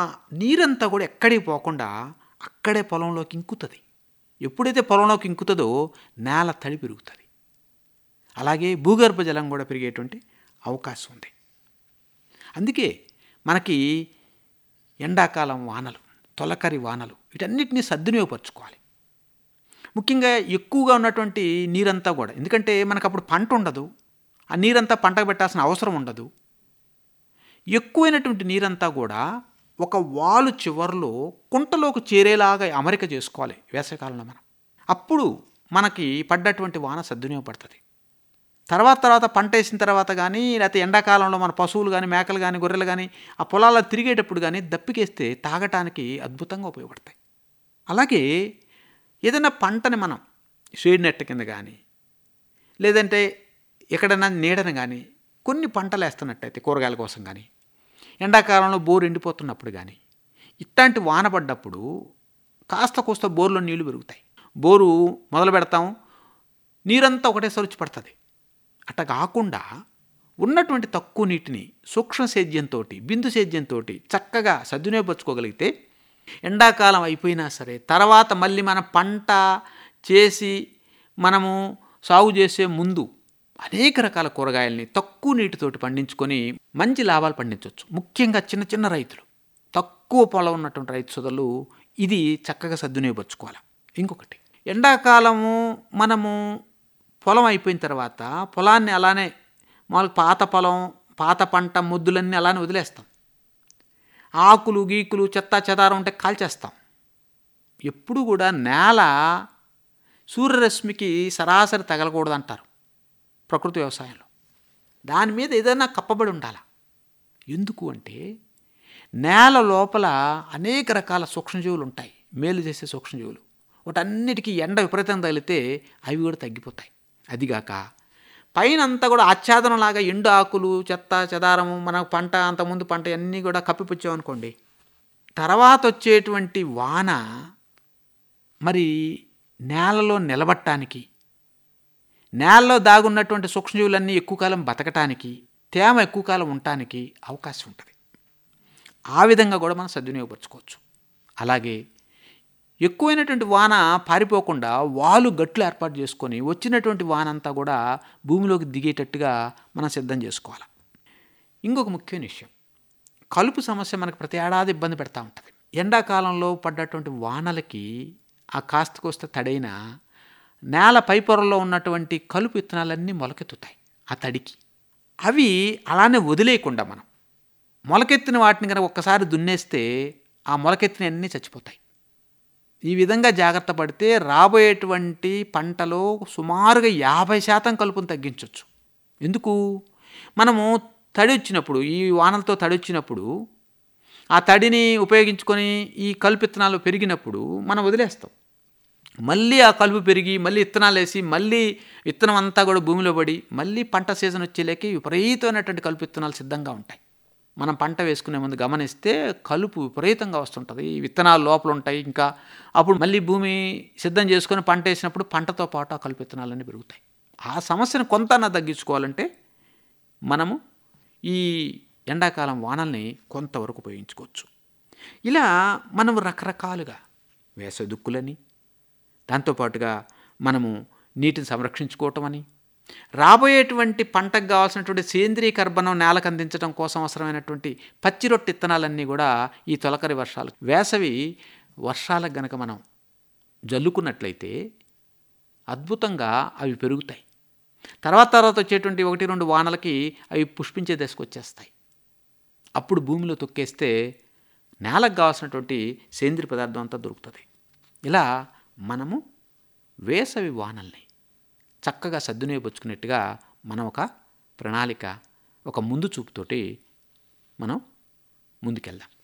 నీరంతా కూడా ఎక్కడికి పోకుండా అక్కడే పొలంలోకి ఇంకుతుంది. ఎప్పుడైతే పొలంలోకి ఇంకుతుందో నేల తడి పెరుగుతుంది. అలాగే భూగర్భ జలం కూడా పెరిగేటువంటి అవకాశం ఉంది. అందుకే మనకి ఎండాకాలం వానలు, తొలకరి వానలు వీటన్నిటినీ సద్వినియోగపరచుకోవాలి. ముఖ్యంగా ఎక్కువగా ఉన్నటువంటి నీరంతా కూడా, ఎందుకంటే మనకు అప్పుడు పంట ఉండదు, ఆ నీరంతా పంటకు పెట్టాల్సిన అవసరం ఉండదు. ఎక్కువైనటువంటి నీరంతా కూడా ఒక వాలు చివరిలో కుంటలోకి చేరేలాగా అమరిక చేసుకోవాలి వేసవికాలంలో మనం. అప్పుడు మనకి పడ్డటువంటి వాన సద్వినియోగపడుతుంది. తర్వాత పంట వేసిన తర్వాత కానీ, లేకపోతే ఎండాకాలంలో మన పశువులు కానీ, మేకలు కానీ, గొర్రెలు కానీ ఆ పొలాల్లో తిరిగేటప్పుడు కానీ దప్పికేస్తే తాగటానికి అద్భుతంగా ఉపయోగపడతాయి. అలాగే ఏదైనా పంటని మనం షేడ్ నెట్ కింద కానీ, లేదంటే ఎక్కడైనా నీడని కానీ కొన్ని పంటలు వేస్తున్నట్టయితే కూరగాయల కోసం కానీ, ఎండాకాలంలో బోరు ఎండిపోతున్నప్పుడు కానీ, ఇట్లాంటి వాన పడ్డప్పుడు కాస్త కోస్త బోరులో నీళ్లు పెరుగుతాయి. బోరు మొదలు పెడతాం, నీరంతా ఒకటేసారి వచ్చి పడుతుంది. అట్లా కాకుండా ఉన్నటువంటి తక్కువ నీటిని సూక్ష్మ సేద్యంతో, బిందు సేద్యంతో చక్కగా సద్వినియోగపరచుకోగలిగితే ఎండాకాలం అయిపోయినా సరే తర్వాత మళ్ళీ మన పంట చేసి మనము సాగు చేసే ముందు అనేక రకాల కూరగాయల్ని తక్కువ నీటితోటి పండించుకొని మంచి లాభాలు పండించవచ్చు. ముఖ్యంగా చిన్న చిన్న రైతులు, తక్కువ పొలం ఉన్నటువంటి రైతు సోదరులు ఇది చక్కగా సద్వినియోగపరచుకోవాలి. ఇంకొకటి, ఎండాకాలము మనము పొలం అయిపోయిన తర్వాత పొలాన్ని అలానే మామూలుగా పాత పొలం, పాత పంట మొద్దులన్నీ అలానే వదిలేస్తాం. ఆకులు గీకులు చెత్త చెదారం ఉంటే కాల్చేస్తాం. ఎప్పుడు కూడా నేల సూర్యరశ్మికి సరాసరి తగలకూడదు అంటారు ప్రకృతి వ్యవసాయంలో. దాని మీద ఏదైనా కప్పబడి ఉండాలి. ఎందుకు అంటే నేల లోపల అనేక రకాల సూక్ష్మజీవులు ఉంటాయి, మేలు చేసే సూక్ష్మజీవులు. వాటన్నిటికీ ఎండ విపరీతంగా తగిలితే అవి కూడా తగ్గిపోతాయి. అదిగాక పైన అంతా కూడా ఆచ్ఛాదనలాగా ఎండు ఆకులు చెత్త చెదారము మన పంట అంతకుముందు పంట అన్నీ కూడా కప్పిపుచ్చామనుకోండి, తర్వాత వచ్చేటువంటి వాన మరి నేలలో నిలబట్టడానికి, నేలలో దాగున్నటువంటి సూక్ష్మజీవులన్నీ ఎక్కువ కాలం బతకటానికి, తేమ ఎక్కువ కాలం ఉండటానికి అవకాశం ఉంటుంది. ఆ విధంగా కూడా మనం సద్వినియోగపరచుకోవచ్చు. అలాగే ఎక్కువైనటువంటి వాన పారిపోకుండా వాలు గట్లు ఏర్పాటు చేసుకొని వచ్చినటువంటి వాన అంతా కూడా భూమిలోకి దిగేటట్టుగా మనం సిద్ధం చేసుకోవాలి. ఇంకొక ముఖ్యమైన విషయం, కలుపు సమస్య మనకు ప్రతి ఏడాది ఇబ్బంది పెడతా ఉంటుంది. ఎండాకాలంలో పడ్డటువంటి వానలకి ఆ కాస్త కోస్త తడైన నేల పైపొరలో ఉన్నటువంటి కలుపు విత్తనాలన్నీ మొలకెత్తుతాయి ఆ తడికి. అవి అలానే వదిలేయకుండా మనం మొలకెత్తిన వాటిని కనుక ఒక్కసారి దున్నేస్తే ఆ మొలకెత్తిన అన్నీ చచ్చిపోతాయి. ఈ విధంగా జాగ్రత్త పడితే రాబోయేటువంటి పంటలో సుమారుగా 50% కలుపును తగ్గించవచ్చు. ఎందుకు? మనము తడి వచ్చినప్పుడు, ఈ వానలతో తడి వచ్చినప్పుడు ఆ తడిని ఉపయోగించుకొని ఈ కలుపు విత్తనాలు పెరిగినప్పుడు మనం వదిలేస్తాం. మళ్ళీ ఆ కలుపు పెరిగి మళ్ళీ విత్తనాలు వేసి మళ్ళీ విత్తనం అంతా కూడా భూమిలో పడి మళ్ళీ పంట సీజన్ వచ్చేలేకి విపరీతమైనటువంటి కలుపు విత్తనాలు సిద్ధంగా ఉంటాయి. మనం పంట వేసుకునే ముందు గమనిస్తే కలుపు విపరీతంగా వస్తుంటుంది. ఈ విత్తనాలు లోపల ఉంటాయి. ఇంకా అప్పుడు మళ్ళీ భూమి సిద్ధం చేసుకొని పంట వేసినప్పుడు పంటతో పాటు ఆ కలుపు విత్తనాలన్నీ పెరుగుతాయి. ఆ సమస్యను కొంత తగ్గించుకోవాలంటే మనము ఈ ఎండాకాలం వానల్ని కొంతవరకు ఉపయోగించుకోవచ్చు. ఇలా మనం రకరకాలుగా వేసవి దుక్కులని, దాంతోపాటుగా మనము నీటిని సంరక్షించుకోవటం అని, రాబోయేటువంటి పంటకు కావాల్సినటువంటి సేంద్రీయ కర్బనం నేలకు అందించడం కోసం అవసరమైనటువంటి పచ్చి రొట్టె విత్తనాలన్నీ కూడా ఈ తొలకరి వర్షాలు, వేసవి వర్షాలకు గనక మనం జల్లుకున్నట్లయితే అద్భుతంగా అవి పెరుగుతాయి. తర్వాత వచ్చేటువంటి 1-2 వానలకి అవి పుష్పించే దశకు వచ్చేస్తాయి. అప్పుడు భూమిలో తొక్కేస్తే నేలకు కావాల్సినటువంటి సేంద్రీయ పదార్థం అంతా దొరుకుతుంది. ఇలా మనము వేసవి వానల్ని చక్కగా సద్వినియోగపరుచుకునేట్టుగా మనం ఒక ప్రణాళిక, ఒక ముందు చూపుతోటి మనం ముందుకెళ్దాం.